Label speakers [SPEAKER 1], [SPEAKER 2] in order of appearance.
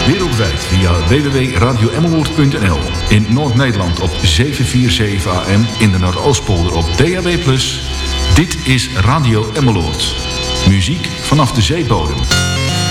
[SPEAKER 1] Wereldwijd via www.radioemmeloord.nl. In Noord-Nederland op 747 AM. In de Noordoostpolder op DAB+. Dit is Radio Emmeloord. Muziek vanaf de zeebodem.